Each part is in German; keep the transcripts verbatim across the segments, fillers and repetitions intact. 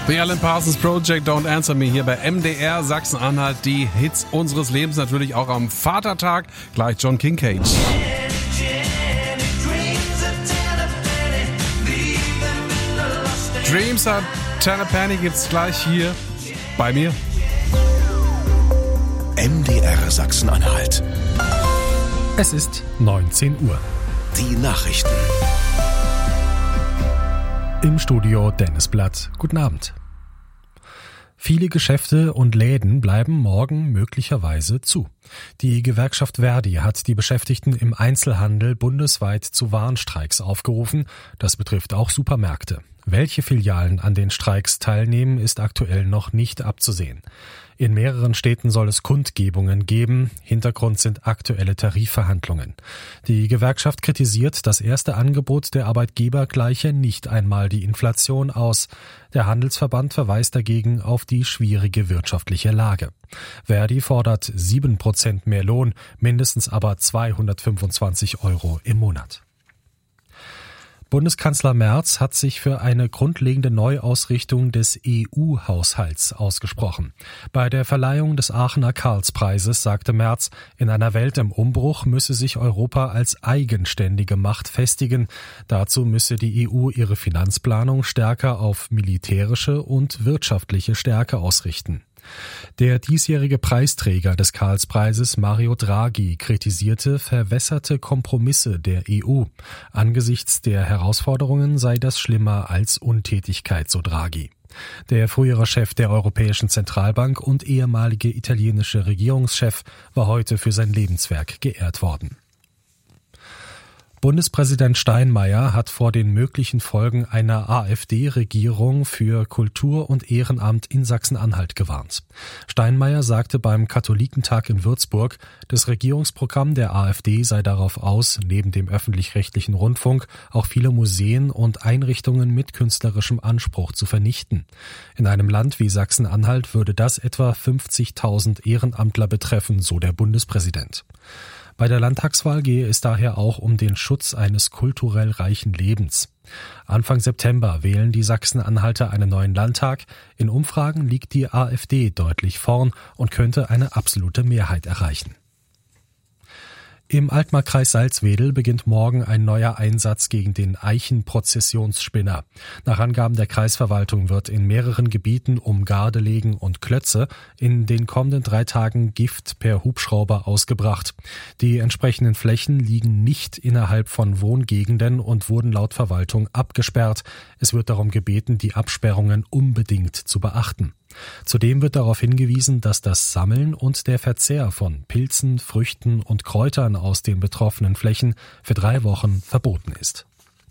The Alan Parsons Project, Don't Answer Me hier bei M D R Sachsen-Anhalt. Die Hits unseres Lebens natürlich auch am Vatertag. Gleich John Kincade. Dreams are ten a penny gibt's gleich hier bei mir. M D R Sachsen-Anhalt. Es ist neunzehn Uhr. Die Nachrichten. Im Studio Dennis Blatt. Guten Abend. Viele Geschäfte und Läden bleiben morgen möglicherweise zu. Die Gewerkschaft Verdi hat die Beschäftigten im Einzelhandel bundesweit zu Warnstreiks aufgerufen. Das betrifft auch Supermärkte. Welche Filialen an den Streiks teilnehmen, ist aktuell noch nicht abzusehen. In mehreren Städten soll es Kundgebungen geben. Hintergrund sind aktuelle Tarifverhandlungen. Die Gewerkschaft kritisiert, das erste Angebot der Arbeitgeber gleiche nicht einmal die Inflation aus. Der Handelsverband verweist dagegen auf die schwierige wirtschaftliche Lage. Verdi fordert sieben Prozent mehr Lohn, mindestens aber zweihundertfünfundzwanzig Euro im Monat. Bundeskanzler Merz hat sich für eine grundlegende Neuausrichtung des E U-Haushalts ausgesprochen. Bei der Verleihung des Aachener Karlspreises sagte Merz, in einer Welt im Umbruch müsse sich Europa als eigenständige Macht festigen. Dazu müsse die E U ihre Finanzplanung stärker auf militärische und wirtschaftliche Stärke ausrichten. Der diesjährige Preisträger des Karlspreises, Mario Draghi, kritisierte verwässerte Kompromisse der E U. Angesichts der Herausforderungen sei das schlimmer als Untätigkeit, so Draghi. Der frühere Chef der Europäischen Zentralbank und ehemalige italienische Regierungschef war heute für sein Lebenswerk geehrt worden. Bundespräsident Steinmeier hat vor den möglichen Folgen einer AfD-Regierung für Kultur und Ehrenamt in Sachsen-Anhalt gewarnt. Steinmeier sagte beim Katholikentag in Würzburg, das Regierungsprogramm der AfD sei darauf aus, neben dem öffentlich-rechtlichen Rundfunk auch viele Museen und Einrichtungen mit künstlerischem Anspruch zu vernichten. In einem Land wie Sachsen-Anhalt würde das etwa fünfzigtausend Ehrenamtler betreffen, so der Bundespräsident. Bei der Landtagswahl gehe es daher auch um den Schutz eines kulturell reichen Lebens. Anfang September wählen die Sachsen-Anhalter einen neuen Landtag. In Umfragen liegt die AfD deutlich vorn und könnte eine absolute Mehrheit erreichen. Im Altmarkkreis Salzwedel beginnt morgen ein neuer Einsatz gegen den Eichenprozessionsspinner. Nach Angaben der Kreisverwaltung wird in mehreren Gebieten um Gardelegen und Klötze in den kommenden drei Tagen Gift per Hubschrauber ausgebracht. Die entsprechenden Flächen liegen nicht innerhalb von Wohngegenden und wurden laut Verwaltung abgesperrt. Es wird darum gebeten, die Absperrungen unbedingt zu beachten. Zudem wird darauf hingewiesen, dass das Sammeln und der Verzehr von Pilzen, Früchten und Kräutern aus den betroffenen Flächen für drei Wochen verboten ist.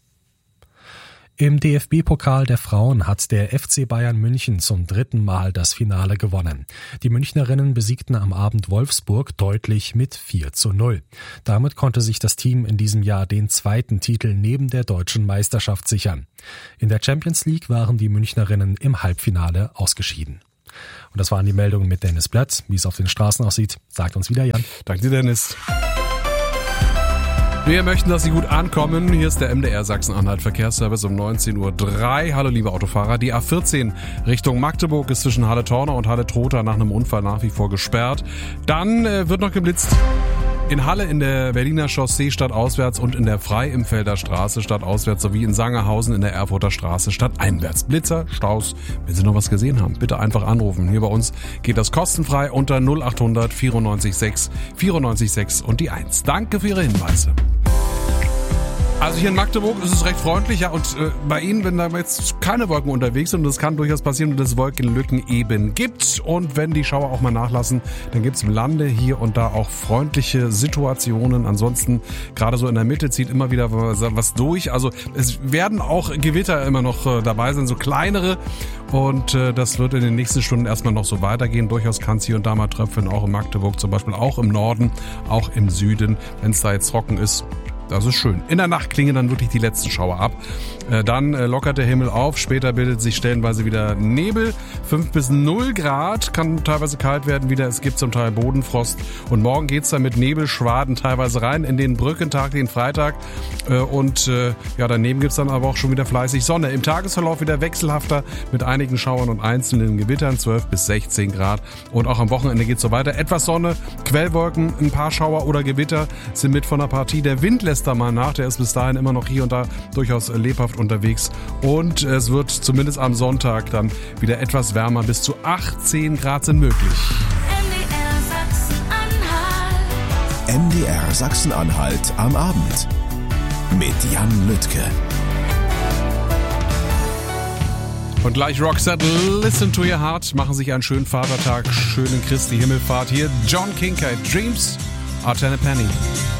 Im D F B-Pokal der Frauen hat der F C Bayern München zum dritten Mal das Finale gewonnen. Die Münchnerinnen besiegten am Abend Wolfsburg deutlich mit vier zu null. Damit konnte sich das Team in diesem Jahr den zweiten Titel neben der deutschen Meisterschaft sichern. In der Champions League waren die Münchnerinnen im Halbfinale ausgeschieden. Und das waren die Meldungen mit Dennis Blatt. Wie es auf den Straßen aussieht, sagt uns wieder Jan. Danke dir, Dennis. Wir möchten, dass Sie gut ankommen. Hier ist der M D R Sachsen-Anhalt Verkehrsservice um neunzehn Uhr drei. Hallo liebe Autofahrer. Die A vierzehn Richtung Magdeburg ist zwischen Halle-Tornau und Halle-Trotha nach einem Unfall nach wie vor gesperrt. Dann äh, wird noch geblitzt in Halle in der Berliner Chaussee stadtauswärts und in der Frei-Imfelder Straße stadtauswärts sowie in Sangerhausen in der Erfurter Straße stadteinwärts. Blitzer, Staus, wenn Sie noch was gesehen haben, bitte einfach anrufen. Hier bei uns geht das kostenfrei unter null acht hundert vierundneunzig sechs vierundneunzig sechs und die eins. Danke für Ihre Hinweise. Also hier in Magdeburg ist es recht freundlich, ja, und äh, bei Ihnen, wenn da jetzt keine Wolken unterwegs sind, und das kann durchaus passieren, und es Wolkenlücken eben gibt, und wenn die Schauer auch mal nachlassen, dann gibt's im Lande hier und da auch freundliche Situationen. Ansonsten, gerade so in der Mitte zieht immer wieder was, was durch, also es werden auch Gewitter immer noch äh, dabei sein, so kleinere, und äh, das wird in den nächsten Stunden erstmal noch so weitergehen. Durchaus kann es hier und da mal tröpfeln, auch in Magdeburg zum Beispiel, auch im Norden, auch im Süden, wenn es da jetzt trocken ist. Das ist schön. In der Nacht klingen dann wirklich die letzten Schauer ab. Äh, dann äh, lockert der Himmel auf. Später bildet sich stellenweise wieder Nebel. fünf bis null Grad. Kann teilweise kalt werden wieder. Es gibt zum Teil Bodenfrost. Und morgen geht's dann mit Nebelschwaden teilweise rein in den Brückentag, den Freitag. Äh, und äh, ja, daneben gibt's dann aber auch schon wieder fleißig Sonne. Im Tagesverlauf wieder wechselhafter mit einigen Schauern und einzelnen Gewittern. zwölf bis sechzehn Grad. Und auch am Wochenende geht's so weiter. Etwas Sonne, Quellwolken, ein paar Schauer oder Gewitter sind mit von der Partie. Der Wind lässt da mal nach. Der ist bis dahin immer noch hier und da durchaus lebhaft unterwegs. Und es wird zumindest am Sonntag dann wieder etwas wärmer. Bis zu achtzehn Grad sind möglich. M D R Sachsen-Anhalt am Abend mit Jan Lüttke. Und gleich Roxette, Listen to Your Heart. Machen sich einen schönen Vatertag, schönen Christi Himmelfahrt. Hier John Kincaid, Dreams are ten a penny.